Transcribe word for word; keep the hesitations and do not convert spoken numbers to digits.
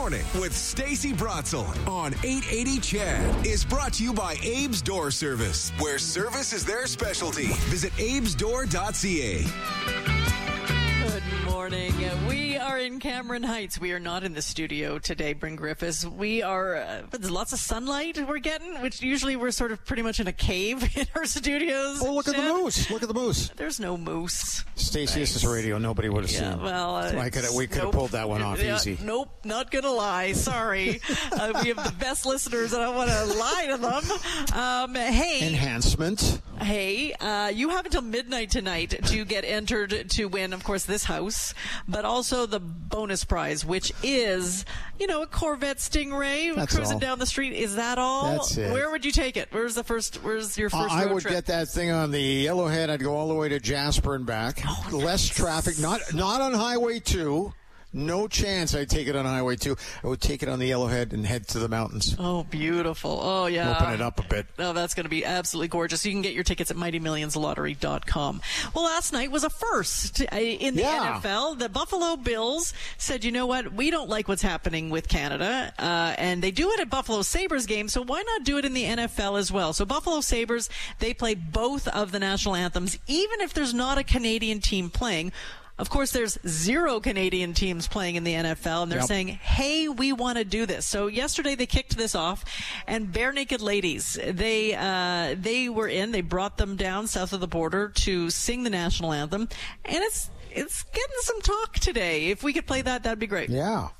Morning with Stacey Brotzel on eight eighty C H E D is brought to you by Abe's Door Service, where service is their specialty. Visit abes door dot c a. Good morning. We are in Cameron Heights. We are not in the studio today, Bryn Griffiths. We are, uh, there's lots of sunlight we're getting, which usually we're sort of pretty much in a cave in our studios. Oh, look at the moose. Look at the moose. There's no moose. Stacey, this is radio. Nobody would have Yeah, seen. well, uh, I could, we could nope. have pulled that one off Yeah, easy. Nope, not going to lie. Sorry. uh, we have the best listeners, and I don't want to lie to them. Um, hey. Enhancement. Hey, uh, you have until midnight tonight to get entered to win, of course, this house, but also the bonus prize, which is, you know, a Corvette Stingray That's cruising all. down the street. Is that all? That's it. Where would you take it? Where's the first? Where's your first Uh, I road would trip? get that thing on the Yellowhead. I'd go all the way to Jasper and back. Oh, Less traffic. Not not on Highway two. No chance I'd take it on Highway two. I would take it on the Yellowhead and head to the mountains. Oh, beautiful. Oh, yeah. Open it up a bit. Oh, that's going to be absolutely gorgeous. You can get your tickets at mighty millions lottery dot com. Well, last night was a first uh, in the Yeah. N F L. The Buffalo Bills said, you know what, we don't like what's happening with Canada, uh, and they do it at Buffalo Sabres games, so why not do it in the N F L as well? So Buffalo Sabres, they play both of the national anthems, even if there's not a Canadian team playing. Of course, there's zero Canadian teams playing in the N F L, and they're Yep. saying, hey, we want to do this. So yesterday they kicked this off, and Bare Naked Ladies, they uh, they were in. They brought them down south of the border to sing the national anthem, and it's it's getting some talk today. If we could play that, that'd be great. Yeah.